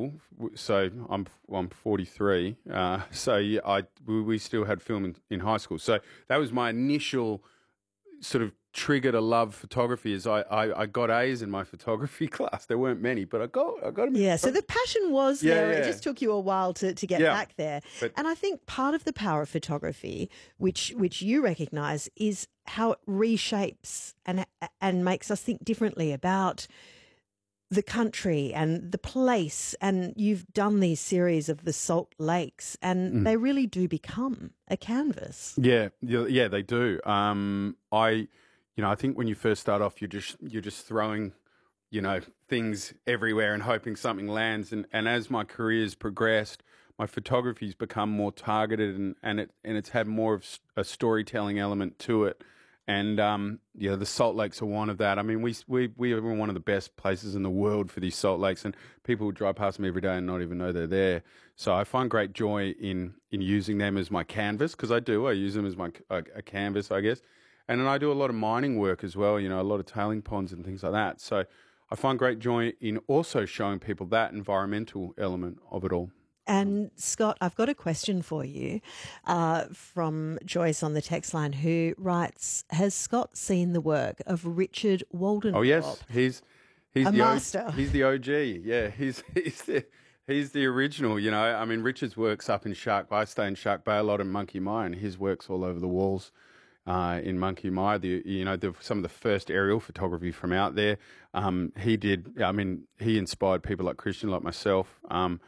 school, so I'm 43. So yeah, we still had film in high school. So that was my initial sort of trigger to love photography. Is I got A's in my photography class. There weren't many, but I got them. Yeah, so the passion was there. It just took you a while to get back there. And I think part of the power of photography, which you recognise, is how it reshapes and makes us think differently about the country and the place. And you've done these series of the Salt Lakes, and they really do become a canvas. Yeah, they do. I think when you first start off, you're just throwing, things everywhere and hoping something lands. And as my career's progressed, my photography's become more targeted and it's had more of a storytelling element to it. And the Salt Lakes are one of that. I mean, we are one of the best places in the world for these Salt Lakes, and people drive past them every day and not even know they're there. So I find great joy in using them as my canvas, because I use them as my a canvas, I guess. And then I do a lot of mining work as well, a lot of tailing ponds and things like that. So I find great joy in also showing people that environmental element of it all. And Scott, I've got a question for you from Joyce on the text line, who writes, has Scott seen the work of Richard Waldenthorpe? Oh, yes. He's a master. He's the OG. Yeah, he's the original, I mean, Richard's work's up in Shark Bay. I stay in Shark Bay a lot in Monkey Mire, and his work's all over the walls in Monkey Mire. Some of the first aerial photography from out there. He inspired people like Christian, like myself.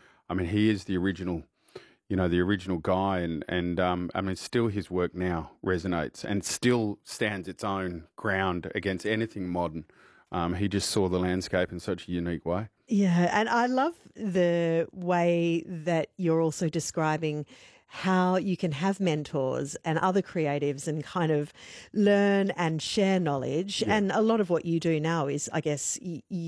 He is the original, the original guy, and still his work now resonates and still stands its own ground against anything modern. He just saw the landscape in such a unique way. Yeah, and I love the way that you're also describing how you can have mentors and other creatives and kind of learn and share knowledge. Yeah. And a lot of what you do now is, I guess,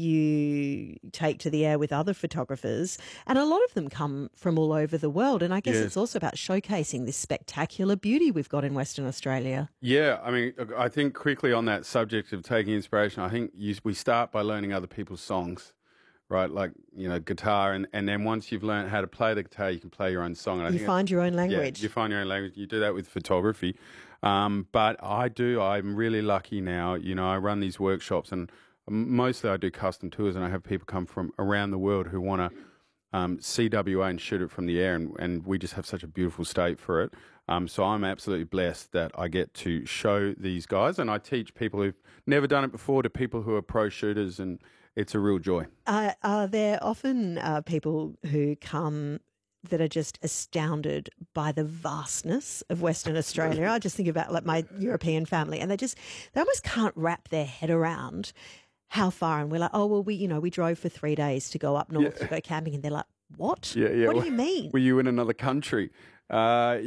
you take to the air with other photographers, and a lot of them come from all over the world. And I guess it's also about showcasing this spectacular beauty we've got in Western Australia. Yeah, I think quickly on that subject of taking inspiration, I think we start by learning other people's songs. Right, like, guitar, and then once you've learned how to play the guitar, you can play your own song. And you find your own language. Yeah, you find your own language. You do that with photography. But I'm really lucky now. I run these workshops, and mostly I do custom tours, and I have people come from around the world who want to see WA and shoot it from the air, and we just have such a beautiful state for it. So I'm absolutely blessed that I get to show these guys, and I teach people who've never done it before to people who are pro shooters, and it's a real joy. Are there often people who come that are just astounded by the vastness of Western Australia? I just think about like my European family, and they almost can't wrap their head around how far. And we're like, oh, well, we drove for 3 days to go up north to go camping, and they're like, what? Yeah. What do you mean? Were you in another country? I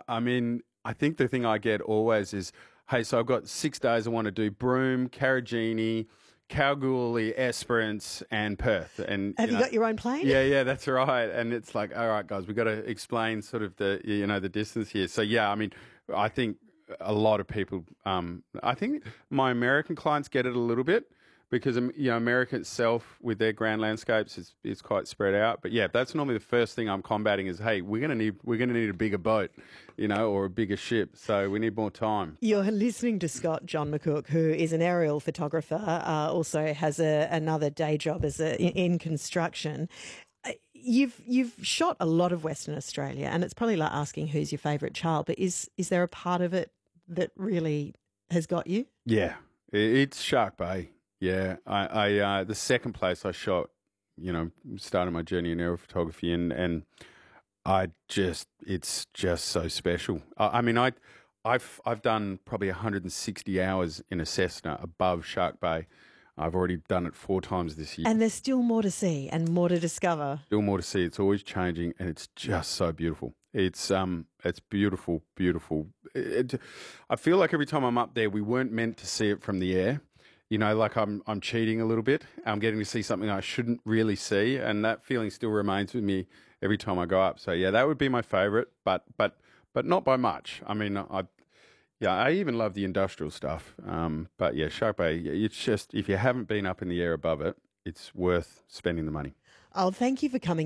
think the thing I get always is, hey, so I've got 6 days I want to do Broome, Carragini, Kalgoorlie, Esperance, and Perth. And have you got your own plane? Yeah, that's right. And it's like, all right, guys, we've got to explain sort of the distance here. So I think a lot of people. I think my American clients get it a little bit, because America itself with their grand landscapes is quite spread out. But yeah, that's normally the first thing I'm combating is, hey, we're gonna need a bigger boat, or a bigger ship. So we need more time. You're listening to Scott John McCook, who is an aerial photographer, also has another day job in construction. You've shot a lot of Western Australia, and it's probably like asking who's your favourite child. But is there a part of it that really has got you? Yeah, it's Shark Bay. Yeah, I the second place I shot, started my journey in aerial photography, and it's just so special. I've done probably 160 hours in a Cessna above Shark Bay. I've already done it 4 times this year. And there's still more to see and more to discover. Still more to see. It's always changing, and it's just so beautiful. It's beautiful, beautiful. I feel like every time I'm up there, we weren't meant to see it from the air. Like I'm cheating a little bit. I'm getting to see something I shouldn't really see, and that feeling still remains with me every time I go up. So yeah, that would be my favourite, but not by much. I even love the industrial stuff. But yeah, Shark Bay. It's just, if you haven't been up in the air above it, it's worth spending the money. Oh, thank you for coming